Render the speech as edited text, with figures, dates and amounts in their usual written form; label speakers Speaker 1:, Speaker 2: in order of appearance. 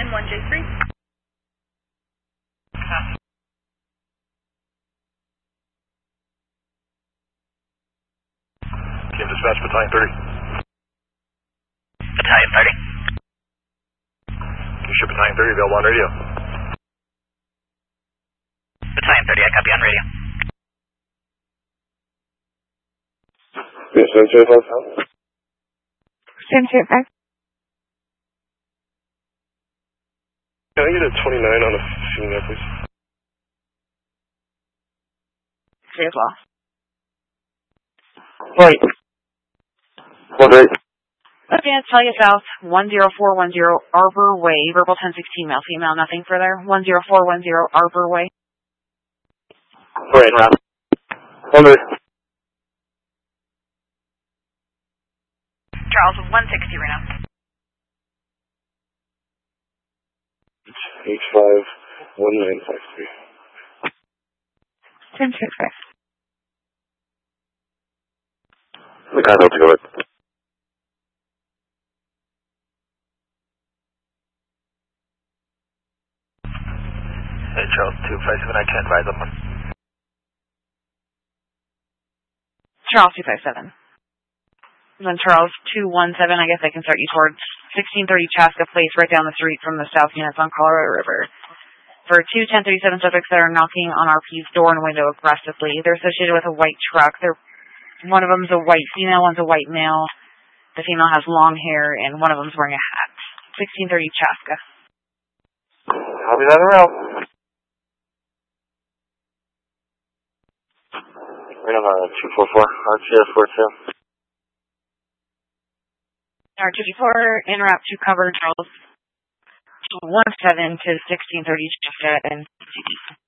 Speaker 1: 1J3.
Speaker 2: Team dispatch, Battalion 30.
Speaker 3: Battalion 30.
Speaker 2: Ship Battalion 30, available on radio.
Speaker 3: Battalion 30, I copy on radio.
Speaker 4: Yes, 705.
Speaker 5: 705.
Speaker 4: Can I get a 29 on a female, please?
Speaker 5: 3 as well.
Speaker 4: Right. What rate?
Speaker 5: Advance, Talia South, 10410 Arbor Way, verbal 1016, male, female, nothing further. 10410 Arbor Way.
Speaker 4: Right, Rob. 100.
Speaker 1: Charles, 160 right now.
Speaker 4: H51953.
Speaker 5: 1065.
Speaker 4: The guy knows to go with.
Speaker 3: Hey, Charles 257, I can't advise on one.
Speaker 5: Charles 257. And then Charles 217, I guess I can start you towards 1630 Chaska Place, right down the street from the South units on Colorado River. For 2 1037 subjects that are knocking on RP's door and window aggressively. They're associated with a white truck. One of them is a white female, one's a white male. The female has long hair, and one of them is wearing a hat. 1630 Chaska.
Speaker 4: Copy that around. Right on 244, RTS 42.
Speaker 5: R244, en route to cover Charles 17 to 1630 Chaska and